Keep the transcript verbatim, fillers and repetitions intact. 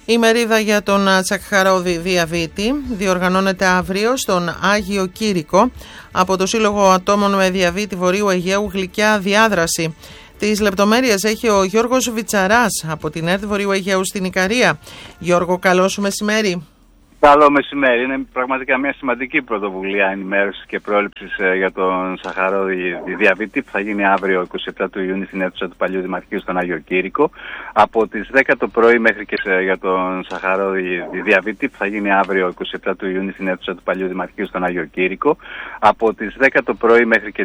Η μερίδα για τον Σαχαρόδη διαβήτη διοργανώνεται αύριο στον Άγιο Κήρυκο από το Σύλλογο Ατόμων με Διαβήτη Βορείου Αιγαίου Γλυκιά Διάδραση. Τις λεπτομέρειες έχει ο Γιώργος Βιτσαράς από την ΕΡΤ Βορείου Αιγαίου στην Ικαρία. Γιώργο, καλό σου μεσημέρι. Καλό μεσημέρι. Είναι πραγματικά μια σημαντική πρωτοβουλία ενημέρωσης και πρόληψης για τον Σαχαρόδη διαβήτη που θα γίνει αύριο εικοστή εβδόμη του Ιούνιου στην αίθουσα του Παλιού Δημαρχείου στον Άγιο Κήρυκο. Από τις δέκα το πρωί μέχρι και για τον Σαχαρόδη διαβήτη που θα γίνει αύριο εικοστή εβδόμη του Ιούνιου στην αίθουσα του Παλιού Δημαρχείου στον Άγιο Κήρυκο. Από τις δέκα το πρωί μέχρι και